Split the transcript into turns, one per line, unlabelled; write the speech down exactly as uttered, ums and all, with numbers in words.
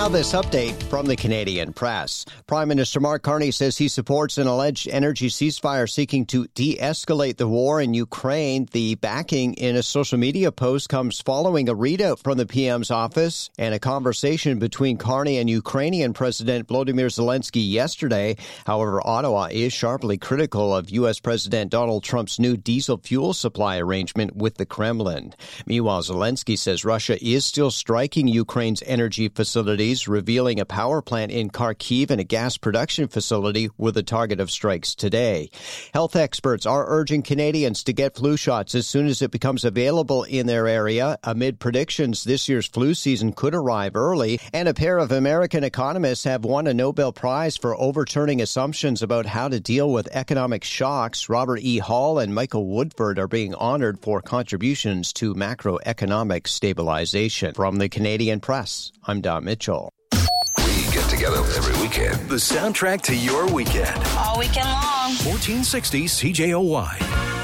Now this update from the Canadian Press. Prime Minister Mark Carney says he supports an alleged energy ceasefire seeking to de-escalate the war in Ukraine. The backing in a social media post comes following a readout from the P M's office and a conversation between Carney and Ukrainian President Volodymyr Zelensky yesterday. However, Ottawa is sharply critical of U S. President Donald Trump's new diesel fuel supply arrangement with the Kremlin. Meanwhile, Zelensky says Russia is still striking Ukraine's energy facilities, revealing a power plant in Kharkiv and a gas production facility were the target of strikes today. Health experts are urging Canadians to get flu shots as soon as it becomes available in their area, amid predictions this year's flu season could arrive early. And a pair of American economists have won a Nobel Prize for overturning assumptions about how to deal with economic shocks. Robert E. Hall and Michael Woodford are being honored for contributions to macroeconomic stabilization. From the Canadian Press, I'm Don Mitchell.
We get together every weekend. The soundtrack to your weekend.
All weekend long.
fourteen sixty C J O Y.